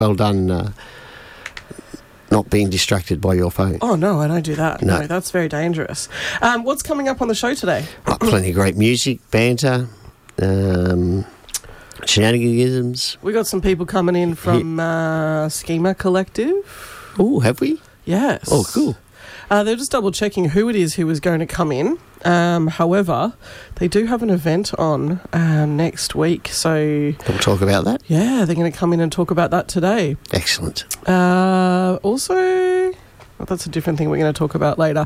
well done not being distracted by your phone. Oh, no, I don't do that. No. No, that's very dangerous. What's coming up on the show today? Plenty of great music, banter, shenaniganisms. We got some people coming in from Schema Collective. Oh, have we? Yes. Oh, cool. They're just double-checking who it is who is going to come in. However, they do have an event on next week, so... We'll talk about that. Yeah, they're going to come in and talk about that today. Excellent. Also... Well, that's a different thing we're going to talk about later.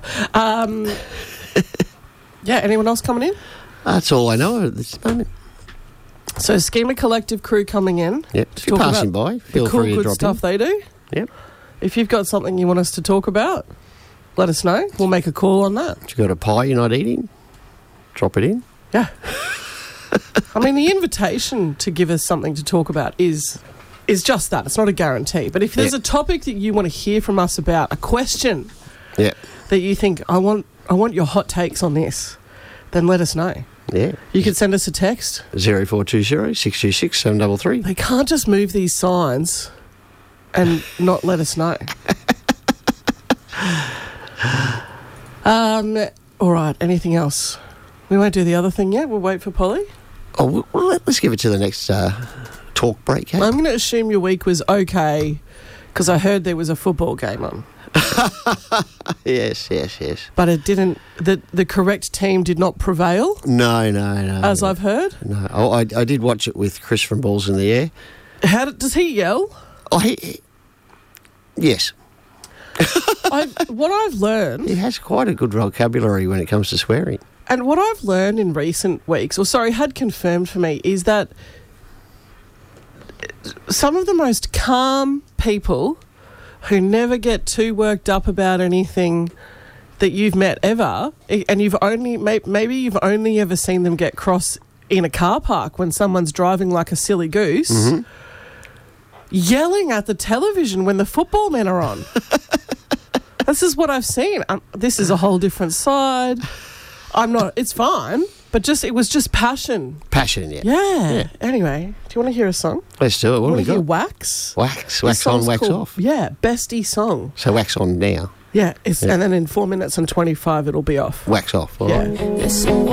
Yeah, anyone else coming in? That's all I know at this moment. So, Schema Collective crew coming in. Yep. If you're passing by, feel cool, free to good drop stuff in. they do. Yep. If you've got something you want us to talk about, let us know. We'll make a call on that. If you've got a pie you're not eating, drop it in. Yeah. I mean, the invitation to give us something to talk about is just that. It's not a guarantee. But if there's a topic that you want to hear from us about, a question that you think, I want your hot takes on this, then let us know. Yeah. You can send us a text. 0420 626 733. They can't just move these signs and not let us know. All right, anything else? We won't do the other thing yet. We'll wait for Polly. Oh, well, let's give it to the next talk break. Hey? I'm going to assume your week was okay because I heard there was a football game on. Yes. But it didn't... The correct team did not prevail? No. As I've heard? No. Oh, I did watch it with Chris from Balls in the Air. Does he yell? Oh, yes. What I've learned... He has quite a good vocabulary when it comes to swearing. And what I've learned in recent weeks, had confirmed for me, is that some of the most calm people who never get too worked up about anything that you've met ever, and maybe you've only ever seen them get cross in a car park when someone's driving like a silly goose, yelling at the television when the football men are on. This is what I've seen. This is a whole different side. It's fine, but it was just passion. Passion, yeah. Yeah. Anyway, do you want to hear a song? Let's do it. What do we got? Wax? Wax on, wax off. Yeah, bestie song. So wax on now. Yeah, and then in 4 minutes and 25 it'll be off. Wax off, all right. Listen,